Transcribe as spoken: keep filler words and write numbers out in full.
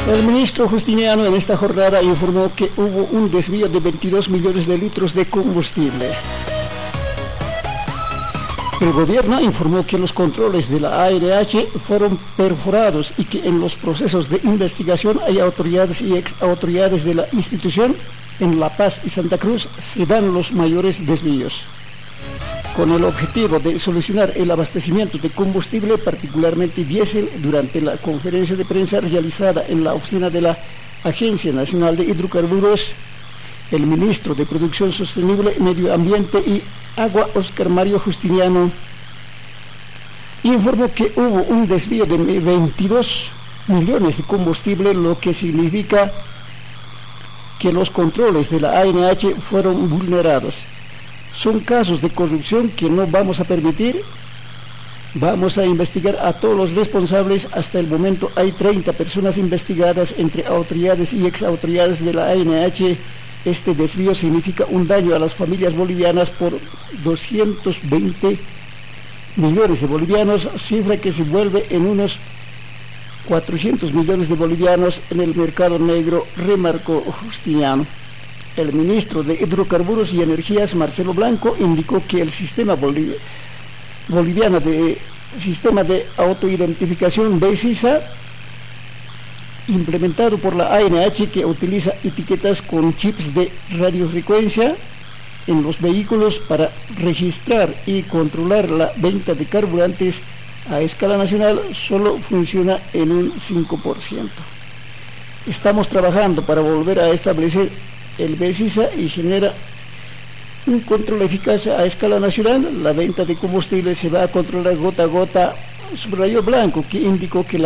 El ministro Justiniano en esta jornada informó que hubo un desvío de veintidós millones de litros de combustible. El gobierno informó que los controles de la A N H fueron perforados y que en los procesos de investigación hay autoridades y ex autoridades de la institución en La Paz y Santa Cruz se dan los mayores desvíos. Con el objetivo de solucionar el abastecimiento de combustible, particularmente diésel, durante la conferencia de prensa realizada en la oficina de la Agencia Nacional de Hidrocarburos, el ministro de Producción Sostenible, Medio Ambiente y Agua, Óscar Mario Justiniano, informó que hubo un desvío de veintidós millones de combustible, lo que significa que los controles de la A N H fueron vulnerados. Son casos de corrupción que no vamos a permitir. Vamos a investigar a todos los responsables. Hasta el momento hay treinta personas investigadas entre autoridades y ex autoridades de la A N H. Este desvío significa un daño a las familias bolivianas por doscientos veinte millones de bolivianos, cifra que se vuelve en unos cuatrocientos millones de bolivianos en el mercado negro, remarcó Justiniano. El ministro de Hidrocarburos y Energías, Marcelo Blanco, indicó que el sistema boliv boliviano de sistema de autoidentificación B S I S A, implementado por la A N H, que utiliza etiquetas con chips de radiofrecuencia en los vehículos para registrar y controlar la venta de carburantes a escala nacional, solo funciona en un cinco por ciento. Estamos trabajando para volver a establecer el B S I S A y genera un control eficaz a escala nacional. La venta de combustible se va a controlar gota a gota, subrayó Blanco, que indicó que la